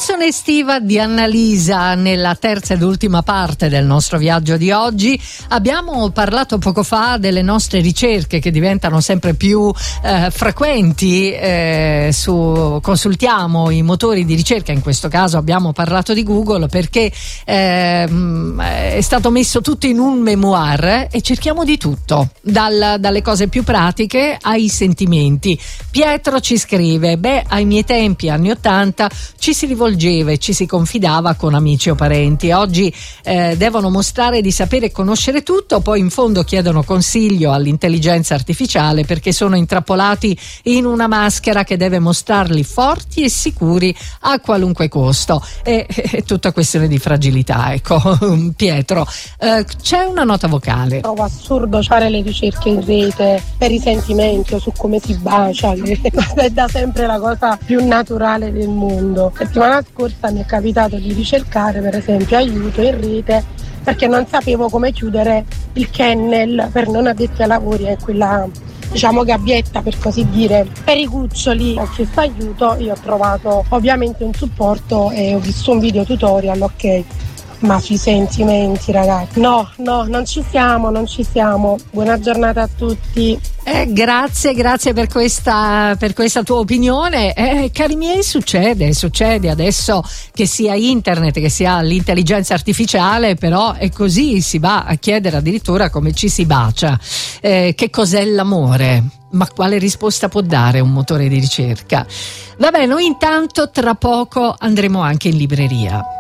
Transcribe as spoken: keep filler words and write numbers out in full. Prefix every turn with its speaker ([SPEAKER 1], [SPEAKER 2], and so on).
[SPEAKER 1] Canzone estiva di Annalisa nella terza ed ultima parte del nostro viaggio di oggi. Abbiamo parlato poco fa delle nostre ricerche che diventano sempre più eh, frequenti, eh, su, consultiamo i motori di ricerca, in questo caso abbiamo parlato di Google perché eh, è stato messo tutto in un memoir e cerchiamo di tutto, dal, dalle cose più pratiche ai sentimenti. Pietro ci scrive: beh, ai miei tempi, anni ottanta, ci si rivolgeva e ci si confidava con amici o parenti. Oggi eh, devono mostrare di sapere e conoscere tutto, poi in fondo chiedono consiglio all'intelligenza artificiale perché sono intrappolati in una maschera che deve mostrarli forti e sicuri a qualunque costo. È, è tutta questione di fragilità, ecco. Pietro, eh, c'è una nota vocale.
[SPEAKER 2] Trovo assurdo fare le ricerche in rete per i sentimenti o su come si bacia, è da sempre la cosa più naturale del mondo. La settimana scorsa mi è capitato di ricercare per esempio aiuto in rete perché non sapevo come chiudere il kennel per non addetti ai lavori, è quella, diciamo, gabbietta per così dire per i cuccioli. Ho chiesto aiuto, io ho trovato ovviamente un supporto e ho visto un video tutorial, ok. Ma sui sentimenti, ragazzi, no, no, non ci siamo, non ci siamo. Buona giornata a tutti.
[SPEAKER 1] Eh, grazie, grazie per questa, per questa tua opinione. Eh, cari miei, succede, succede adesso che sia internet, che sia l'intelligenza artificiale, però è così, si va a chiedere addirittura come ci si bacia, eh, che cos'è l'amore. Ma quale risposta può dare un motore di ricerca? Vabbè, noi intanto tra poco andremo anche in libreria.